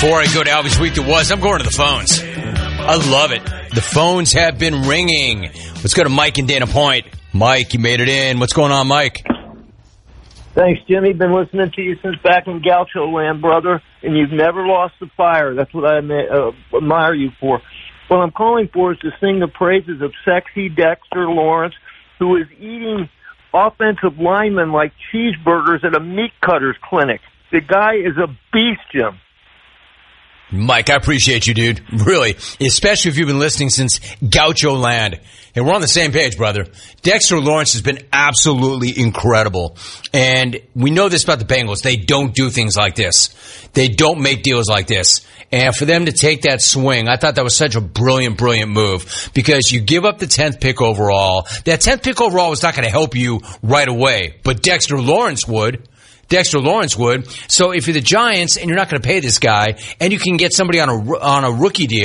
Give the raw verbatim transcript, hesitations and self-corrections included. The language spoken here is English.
Before I go to Albie's Week that was, I'm going to the phones. I love it. The phones have been ringing. Let's go to Mike in Dana Point. Mike, you made it in. What's going on, Mike? Thanks, Jimmy. Been listening to you since back in Gaucho Land, brother, and you've never lost the fire. That's what I uh, admire you for. What I'm calling for is to sing the praises of sexy Dexter Lawrence, who is eating offensive linemen like cheeseburgers at a meat cutter's clinic. The guy is a beast, Jim. Mike, I appreciate you, dude. Really. Especially if you've been listening since Gaucho Land. And we're on the same page, brother. Dexter Lawrence has been absolutely incredible. And we know this about the Bengals. They don't do things like this. They don't make deals like this. And for them to take that swing, I thought that was such a brilliant, brilliant move. Because you give up the tenth pick overall. That tenth pick overall was not going to help you right away. But Dexter Lawrence would. Dexter Lawrence would. So if you're the Giants and you're not going to pay this guy, and you can get somebody on a on a rookie deal,